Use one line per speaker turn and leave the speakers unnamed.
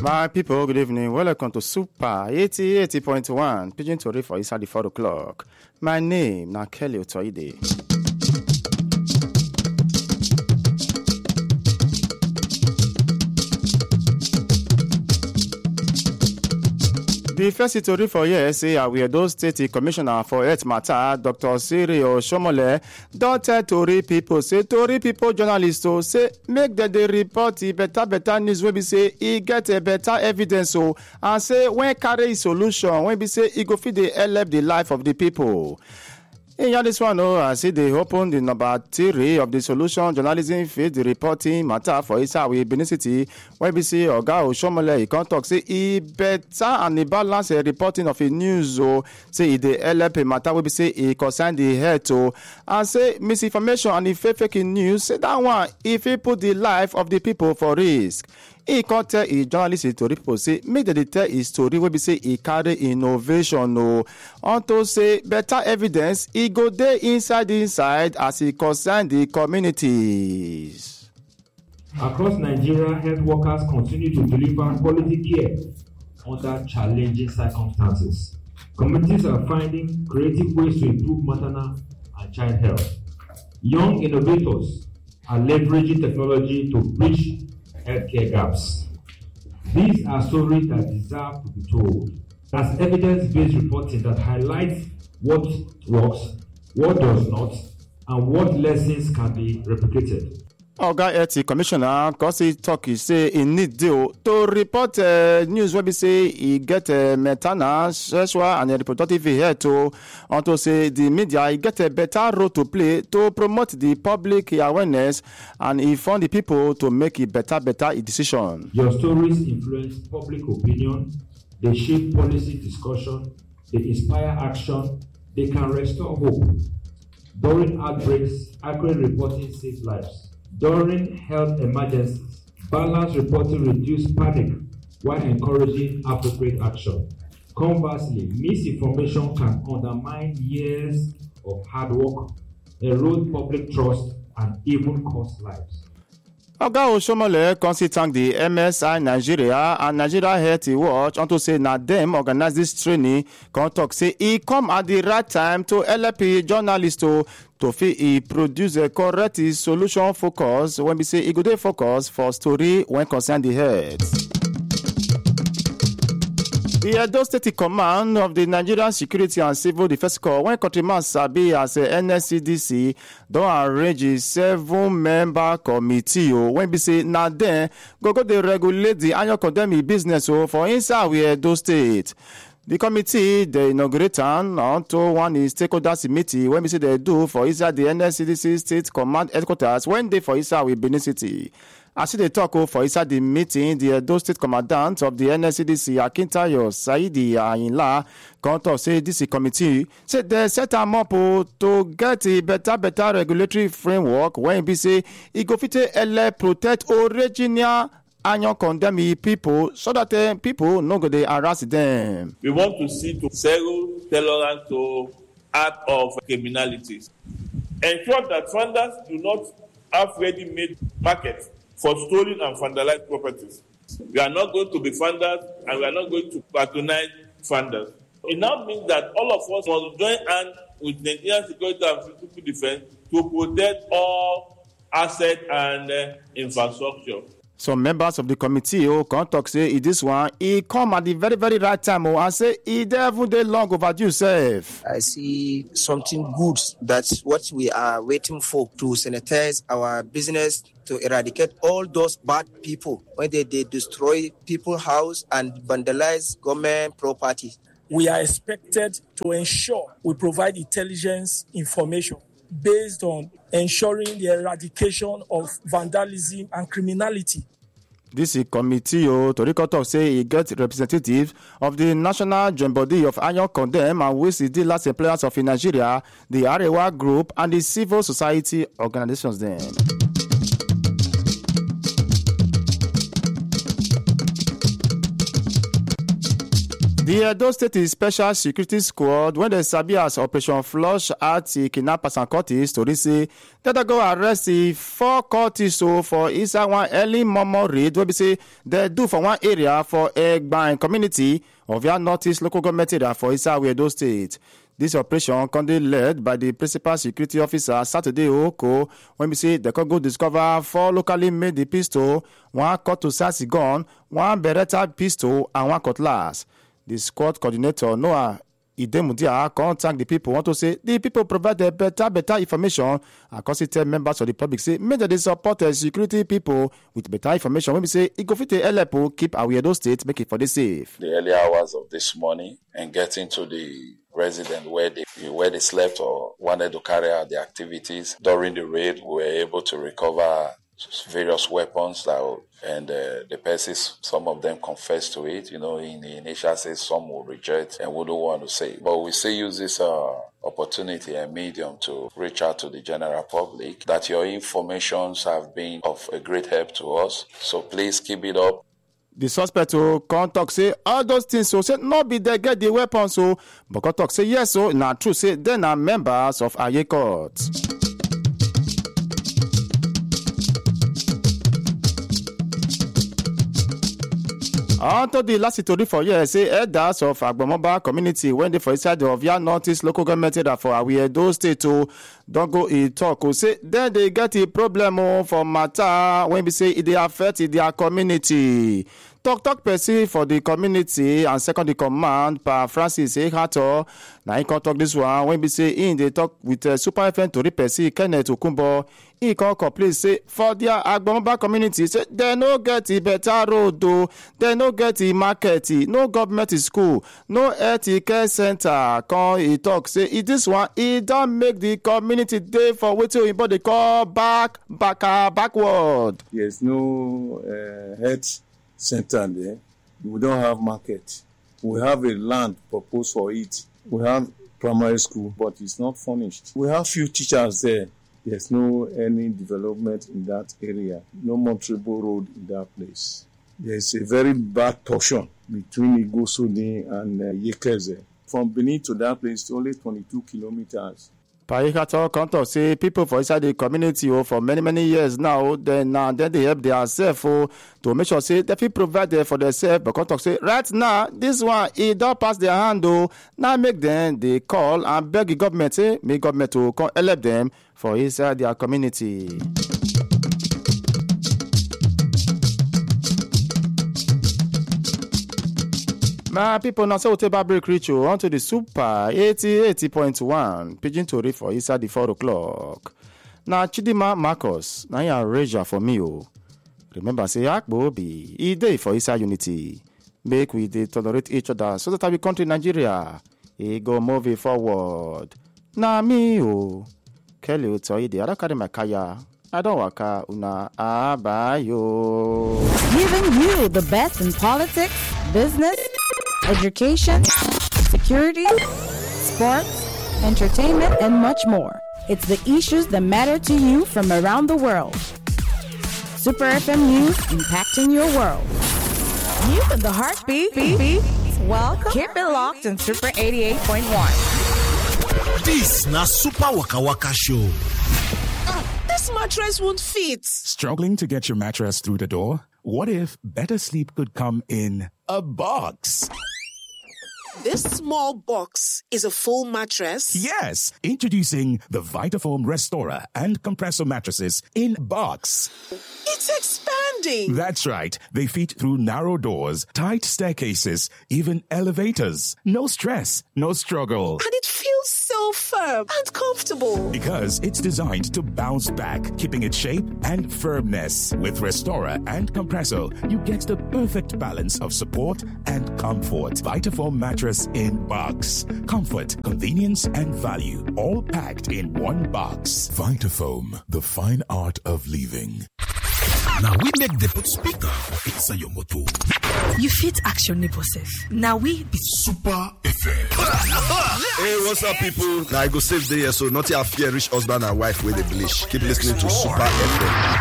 My people, good evening. Welcome to Super 80.1. Pidgin Tori for inside the 4 o'clock. My name na Kelly Otoide. The first story for here say Edo State Commissioner for Health Matter, Dr. Cyril Shomole, don tell Tori people, say Tori people journalists say make dem dey report the better news wey be say e get a better evidence and say when carry solution wey be say e go fit dey help the life of the people. In this one, I see they open the number 3 of the solution journalism field, the reporting matter for Isawi Benin City, where we see Oga Oshomole, he can talk, say he better and he balance reporting of a news, say the LP matter, where we say he concern the head, and say misinformation and the fake news, say that one, if he put the life of the people for risk. He can tell a journalist story people say make them tell his story where we say he carry innovation unto say better evidence he go there inside as he concern the communities.
Across Nigeria, health workers continue to deliver quality care under challenging circumstances. Communities are finding creative ways to improve maternal and child health. Young innovators are leveraging technology to bridge healthcare gaps. These are stories that deserve to be told. As evidence-based reporting that highlights what works, what does not, and what lessons can be replicated.
Oga Health Commissioner, cause he talk, he say he need deal to report news where we say he get maternal, sexual and reproductive health unto say the media he get a better role to play to promote the public awareness and inform the people to make a better decision.
Your stories influence public opinion, they shape policy discussion, they inspire action, they can restore hope. During outbreaks, accurate reporting saves lives. During health emergencies, balanced reporting reduces panic while encouraging appropriate action. Conversely, misinformation can undermine years of hard work, erode public trust, and even cost lives.
Oga Oshomole constantly thank the MSI Nigeria and Nigeria Health Watch unto say na them organize this training. Can talk say he come at the right time to help journalists to fit he produce a correct solution focus when we say he go dey focus for story when concern the health. The Edo State Command of the Nigerian Security and Civil Defense Corps, when countryman sabi as a NSCDC, don arrange a 7-member committee. When we say na then go dey regulate the iron condemn business for inside we Edo State. The committee they inaugurate onto one is stakeholders meeting when we say they do for inside the NSCDC State Command headquarters when they for inside with Benin City. As they talk for inside the meeting, the Edo State Commandant of the NSCDC, Akintayo Saidi Ayinla, can say this committee say they set them up to get a better regulatory framework when we say it go fit protect original iron condemn people so that people no go dey harass them.
We want to see to zero tolerance to act of criminalities. Ensure that funders do not have ready-made markets for stolen and vandalized properties. We are not going to be funders and we are not going to patronize funders. It now means that all of us must join hands with Nigerian security and physical defense to protect all assets and infrastructure.
Some members of the committee can talk say this one he come at the very right time and say he devil dey long overdue sef.
I see something good. That's what we are waiting for to sanitize our business, to eradicate all those bad people when they destroy people's house and vandalize government property.
We are expected to ensure we provide intelligence information based on ensuring the eradication of vandalism and criminality.
This committee, Toriko talk say he get representatives of the National Joint Body of Iron Condemn and Waste Dealers Employers of Nigeria, the Arewa Group, and the civil society organizations then. The Edo State Special Security Squad, when they sabi as Operation Flush at the kidnappers and cultists, to say that they go arrest the 4 cultists for inside one early morning raid where we say they do for one area for Egban community of your Northeast local government area for inside Edo State. This operation can be led by the principal security officer Saturday Oko when we say they can go discover 4 locally made pistol, 1 cut-to-sassy gun, 1 Beretta pistol, and 1 cutlass. The squad coordinator Noah Idemudia contact the people. Want to say the people provide better information. And consider members of the public say make they support security people with better information. When we say it go fit help keep our Edo State, make it for the safe.
The early hours of this morning and getting to the resident where they slept or wanted to carry out the activities during the raid, we were able to recover various weapons and the persons, some of them confess to it. In the initial stage, some will reject and wouldn't want to say. But we still use this opportunity and medium to reach out to the general public that your informations have been of a great help to us. So please keep it up.
The suspect can talk say all those things so say not be they get the weapons so but can talk say yes so now true say they are members of Aye Court. Onto the last story for you, say elders of Agbomoba community when they for inside of your Northeast local government area for our Edo State to don't go talk. Say then they get a problem for matter when we say they affect their community. Talk person for the community and second the command par Francis Ehato. Now he can talk this one when we say in they talk with Super FM to repersi Kenneth Okumbo. He can complain say for their Agbomoba community say they no get a better road though, they no get a market, no government school, no health care center. Can he talk say this one he don't make the community day for waiting but they call backward.
There's no health center there. We don't have market. We have a land proposed for it. We have primary school, but it's not furnished. We have few teachers there. There's no any development in that area. No Montrebo Road in that place. There's a very bad portion between Igosoni and Yekeze. From Benin to that place, it's only 22 kilometers.
Paikato Kanto say people for inside the community for many years now, then they help themselves to make sure say they feel provide for themselves. But Kanto say right now this one it don't pass their hand now make them they call and beg the government make government to come help them for inside their community. My people now say we take break reach onto the Super 80.1 Pigeon Tori for inside the 4 o'clock. Now Chidima Marcus, now you arrange for me. Remember say Akbo be e day for inside unity. Make we dey tolerate each other so that our country Nigeria go move forward. Na me Kelly Utoide, I don't carry my kaya. I don't waka una abayo.
Giving you the best in politics, business, education, security, sports, entertainment, and much more. It's the issues that matter to you from around the world. Super FM News, impacting your world. You and the heartbeat. Welcome. Keep it locked in Super 88.1.
This na Super Waka Waka Show.
This mattress won't fit.
Struggling to get your mattress through the door? What if better sleep could come in a box?
This small box is a full mattress?
Yes. Introducing the Vitafoam Restorer and Compressor mattresses in box.
It's expanding.
That's right. They fit through narrow doors, tight staircases, even elevators. No stress, no struggle.
And it feels so firm and comfortable.
Because it's designed to bounce back, keeping its shape and firmness. With Restorer and Compressor, you get the perfect balance of support and comfort. Vitafoam mattress in box. Comfort, convenience, and value, all packed in one box.
Vitafoam, the fine art of living. Now we make the put speaker for inside your motor.
You fit action neighbor safe. Now we be
Super FM.
Hey, what's up, people? Now I go save the year, so not your fear rich husband and wife with the bleach. Keep listening to Super FM.